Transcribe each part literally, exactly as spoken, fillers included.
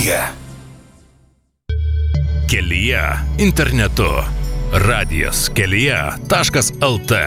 kelyje. Kelyje internetu. Radijas kelyje taškas lt.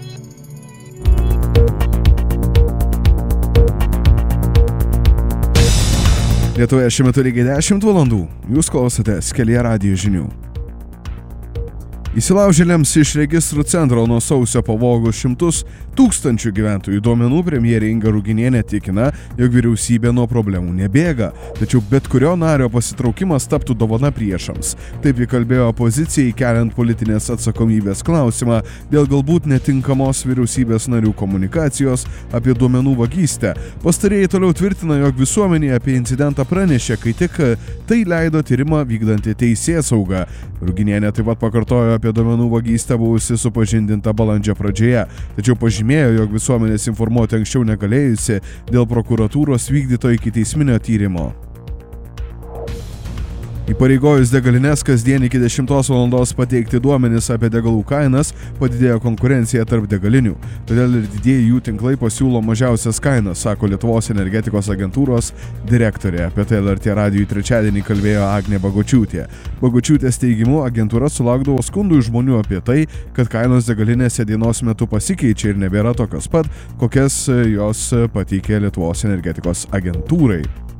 Lietuvoje šiuo metu lygiai dešimt valandų. Jūs klausotės Kelyje radijo žinių. Įsilaužėliams iš registrų centro nuo sausio pavogo šimtus tūkstančių gyventojų duomenų premjerė Inga Ruginienė tikina, jog vyriausybė nuo problemų nebėga, tačiau bet kurio nario pasitraukimas taptų dovana priešams. Taip įkalbėjo opozicijai, keliant politinės atsakomybės klausimą dėl galbūt netinkamos vyriausybės narių komunikacijos apie duomenų vagystę. Pastarieji toliau tvirtina, jog visuomenė apie incidentą pranešė, kai tik tai leido tyrimą vykdanti teisėsauga. Ruginienė taip pat pakartojo apie duomenų vagystę buvusi supažindinta balandžio pradžioje, tačiau pažymėjo, jog visuomenės informuoti anksčiau negalėjusi dėl prokuratūros vykdyto ikiteisminio tyrimo. Įpareigojus degalines kasdien iki dešimtos valandos pateikti duomenis apie degalų kainas, padidėjo konkurencija tarp degalinių. Todėl ir didieji jų tinklai pasiūlo mažiausias kainas, sako Lietuvos energetikos agentūros direktorė. Apie tai L R T radijui trečiadienį kalbėjo Agnė Bagočiūtė. Bagočiūtės teigimu, agentūra sulaukdavo skundų iš žmonių apie tai, kad kainos degalinėse dienos metu pasikeičia ir nebėra tokios pat, kokias jos pateikė Lietuvos energetikos agentūrai.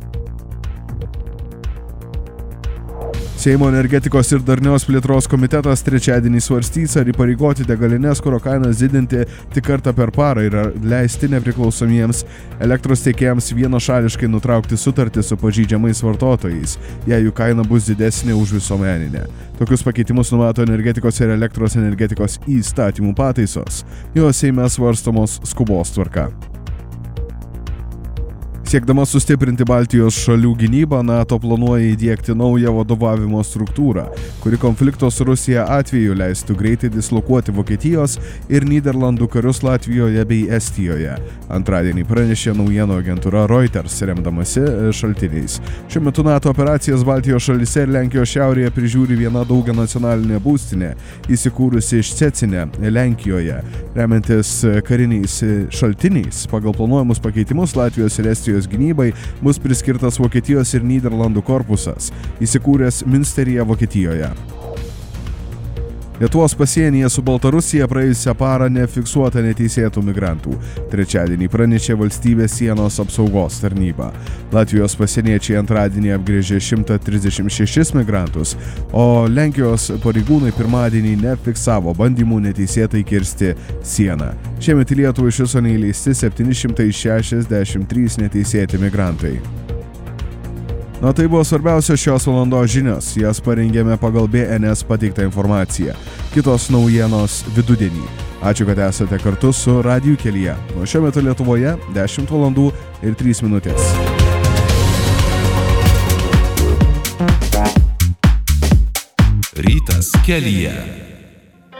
Seimo energetikos ir darnios plėtros komitetas trečiadienį svarstys, ar įpareigoti degalines kuro kainas didinti tik kartą per parą ir leisti nepriklausomiems elektros tiekėjams vienašališkai nutraukti sutartį su pažeidžiamais vartotojais, jei jų kaina bus didesnė už visuomeninę. Tokius pakeitimus numato energetikos ir elektros energetikos įstatymų pataisos. Jos Seime svarstomos skubos tvarka. Siekdama sustiprinti Baltijos šalių gynybą, NATO planuoja įdiegti naują vadovavimo struktūrą, kuri konflikto su Rusija atveju leistų greitai dislokuoti Vokietijos ir Nyderlandų karius Latvijoje bei Estijoje. Antradienį pranešė naujienų agentūra Reuters, remdamasi šaltiniais. Šiuo metu NATO operacijas Baltijos šalyse ir Lenkijos šiaurėje prižiūri viena daugianacionalinė būstinė, įsikūrusi Ščecine, Lenkijoje. Remiantis kariniais šaltiniais, pagal planuojamus pakeitimus Latvijos ir Estijos gynybai bus priskirtas Vokietijos ir Nyderlandų korpusas, įsikūręs Münsteryje, Vokietijoje. Lietuvos pasienyje su Baltarusija praėjusią parą nefiksuota neteisėtų migrantų. Trečiadienį pranešė valstybės sienos apsaugos tarnyba. Latvijos pasieniečiai antradienį apgrėžė šimtą trisdešimt šešis migrantus, o Lenkijos pareigūnai pirmadienį nefiksavo bandymų neteisėtai kirsti sieną. Šiemet į Lietuvą iš viso neįleisti septyni šimtai šešiasdešimt trys neteisėti migrantai. Na, tai buvo svarbiausios šios valandos žinios, jas parengėme pagal B N S pateiktą informaciją. Kitos naujienos vidudienį. Ačiū, kad esate kartu su Radiju kelyje. Nuo šiuo metu Lietuvoje dešimt valandų ir trys minutės. Rytas kelyje.